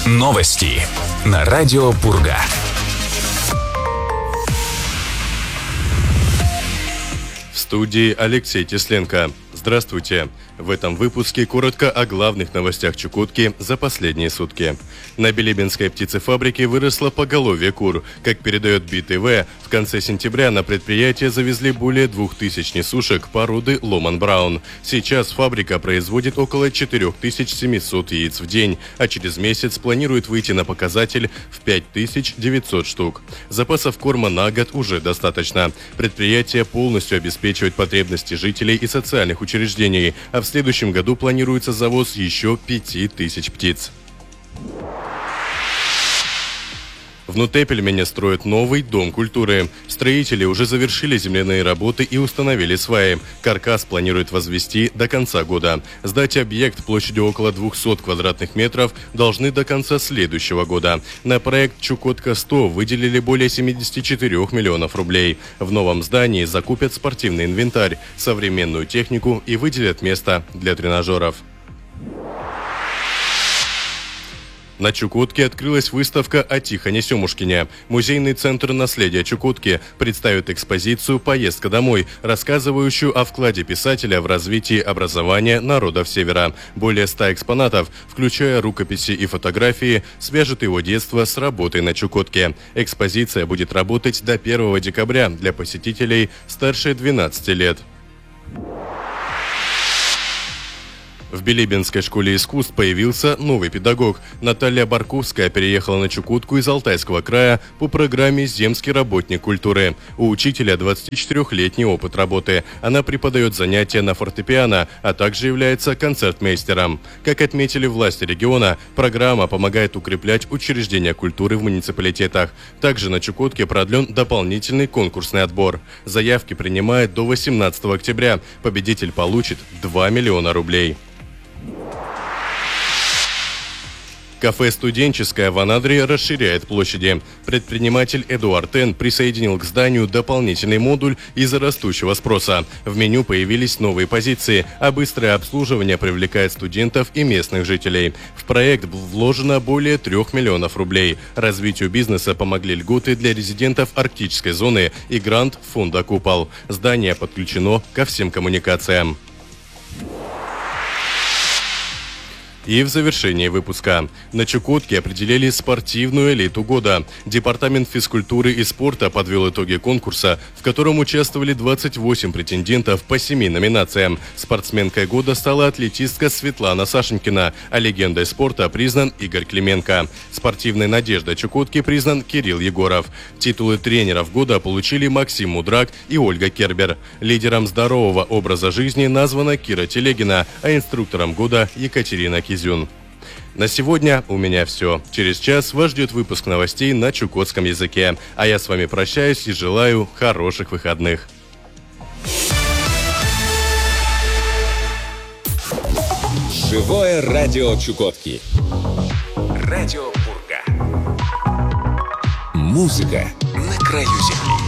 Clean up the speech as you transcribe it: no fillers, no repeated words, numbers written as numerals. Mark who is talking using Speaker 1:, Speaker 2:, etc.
Speaker 1: Новости на радио Пурга.
Speaker 2: В студии Алексей Тесленко. Здравствуйте. В этом выпуске коротко о главных новостях Чукотки за последние сутки. На Билибинской птицефабрике выросло поголовье кур. Как передает БТВ, в конце сентября на предприятие завезли более 2000 несушек породы Ломан Браун. Сейчас фабрика производит около 4700 яиц в день, а через месяц планирует выйти на показатель в 5900 штук. Запасов корма на год уже достаточно. Предприятие полностью обеспечивает потребности жителей и социальных учреждений, а в следующем году планируется завоз еще 5000 птиц. В Нутепельмене строят новый дом культуры. Строители уже завершили земляные работы и установили сваи. Каркас планируют возвести до конца года. Сдать объект площадью около 200 квадратных метров должны до конца следующего года. На проект «Чукотка-100» выделили более 74 миллионов рублей. В новом здании закупят спортивный инвентарь, современную технику и выделят место для тренажеров. На Чукотке открылась выставка о Тихоне Семушкине. Музейный центр наследия Чукотки представит экспозицию «Поездка домой», рассказывающую о вкладе писателя в развитии образования народов Севера. Более 100 экспонатов, включая рукописи и фотографии, свяжут его детство с работой на Чукотке. Экспозиция будет работать до 1 декабря для посетителей старше 12 лет. В Билибинской школе искусств появился новый педагог. Наталья Барковская переехала на Чукотку из Алтайского края по программе «Земский работник культуры». У учителя 24-летний опыт работы. Она преподает занятия на фортепиано, а также является концертмейстером. Как отметили власти региона, программа помогает укреплять учреждения культуры в муниципалитетах. Также на Чукотке продлен дополнительный конкурсный отбор. Заявки принимают до 18 октября. Победитель получит 2 миллиона рублей. Кафе «Студенческое» в Анадыре расширяет площади. Предприниматель Эдуард Н. присоединил к зданию дополнительный модуль из-за растущего спроса. В меню появились новые позиции, а быстрое обслуживание привлекает студентов и местных жителей. В проект вложено более 3 миллионов рублей. Развитию бизнеса помогли льготы для резидентов арктической зоны и грант фонда «Купол». Здание подключено ко всем коммуникациям. И в завершении выпуска. На Чукотке определили спортивную элиту года. Департамент физкультуры и спорта подвел итоги конкурса, в котором участвовали 28 претендентов по 7 номинациям. Спортсменкой года стала атлетистка Светлана Сашенькина, а легендой спорта признан Игорь Клименко. Спортивной надеждой Чукотки признан Кирилл Егоров. Титулы тренеров года получили Максим Мудрак и Ольга Кербер. Лидером здорового образа жизни названа Кира Телегина, а инструктором года Екатерина Кизюн. На сегодня у меня все. Через час вас ждет выпуск новостей на чукотском языке. А я с вами прощаюсь и желаю хороших выходных.
Speaker 1: Живое радио Чукотки. Радио Пурга. Музыка на краю земли.